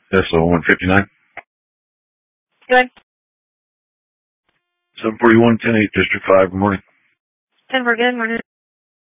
SO 159. Good. 741, 10-8, District 5, good morning. 10, we're good. Morning.